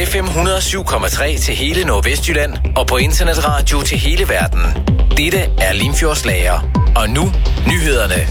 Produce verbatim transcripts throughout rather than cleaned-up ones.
F M et hundrede og syv komma tre til hele Nordvestjylland og på internetradio til hele verden. Dette er Limfjordslager. Og nu nyhederne.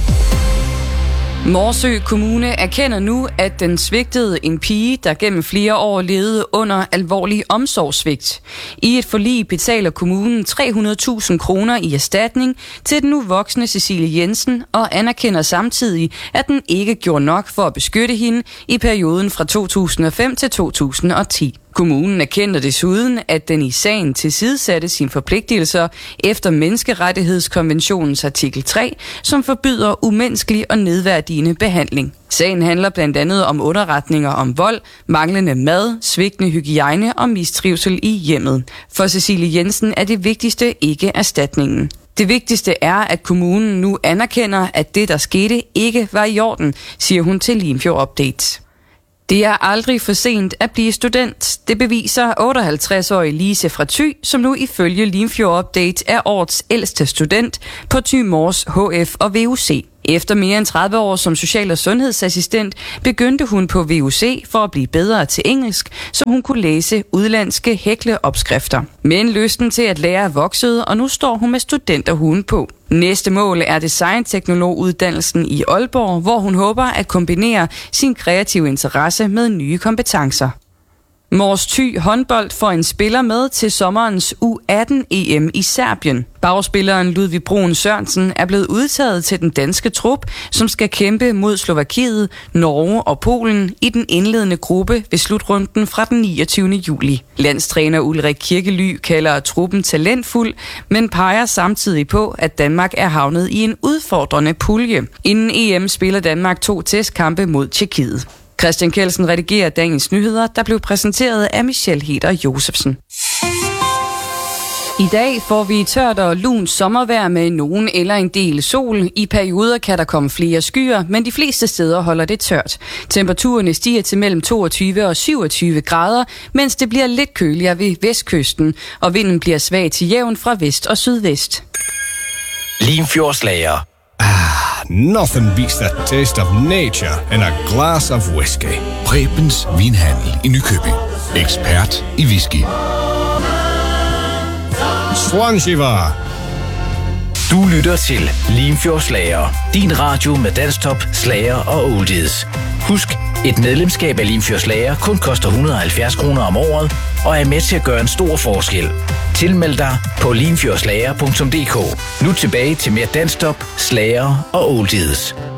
Morsø Kommune erkender nu, at den svigtede en pige, der gennem flere år levede under alvorlig omsorgssvigt. I et forlig betaler kommunen tre hundrede tusind kroner i erstatning til den nu voksne Cecilie Jensen og anerkender samtidig, at den ikke gjorde nok for at beskytte hende i perioden fra to tusind og fem til to tusind og ti. Kommunen erkender desuden, at den i sagen tilsidesatte sine forpligtelser efter menneskerettighedskonventionens artikel tre, som forbyder umenneskelig og nedværdigende behandling. Sagen handler blandt andet om underretninger om vold, manglende mad, svigtende hygiejne og mistrivsel i hjemmet. For Cecilie Jensen er det vigtigste ikke erstatningen. Det vigtigste er, at kommunen nu anerkender, at det, der skete, ikke var i orden, siger hun til Limfjord Update. Det er aldrig for sent at blive student. Det beviser otteoghalvtreds-årige Lise fra Thy, som nu ifølge Limfjord Update er årets ældste student på Thy Mors H F og V U C. Efter mere end tredive år som social- og sundhedsassistent begyndte hun på V U C for at blive bedre til engelsk, så hun kunne læse udlandske hækleopskrifter. Men lysten til at lære voksede, og nu står hun med studenterhuen på. Næste mål er designteknologuddannelsen i Aalborg, hvor hun håber at kombinere sin kreative interesse med nye kompetencer. Mors Thy håndbold får en spiller med til sommerens U atten E M i Serbien. Bagspilleren Ludvig Broen Sørensen er blevet udtaget til den danske trup, som skal kæmpe mod Slovakiet, Norge og Polen i den indledende gruppe ved slutrunden fra den niogtyvende juli. Landstræner Ulrik Kirkely kalder truppen talentfuld, men peger samtidig på, at Danmark er havnet i en udfordrende pulje. Inden E M spiller Danmark to testkampe mod Tjekkiet. Christian Kjeldsen redigerer dagens nyheder, der blev præsenteret af Michelle Heder Josefsen. I dag får vi tørt og lunt sommervejr med nogen eller en del sol. I perioder kan der komme flere skyer, men de fleste steder holder det tørt. Temperaturerne stiger til mellem toogtyve og syvogtyve grader, mens det bliver lidt køligere ved vestkysten, og vinden bliver svag til jævn fra vest og sydvest. Limfjordslager. Nothing beats the taste of nature and a glass of whiskey. Prebens Vinhandel i Nykøbing. Ekspert i whisky. Swanshiva. Du lytter til Limfjordslager. Din radio med danstop, slager og oldies. Husk, et medlemskab af Limfjordslager kun koster et hundrede og halvfjerds kroner om året og er med til at gøre en stor forskel. Tilmeld dig på limfjordslager punktum d k. Nu tilbage til mere danstop, slager og oldies.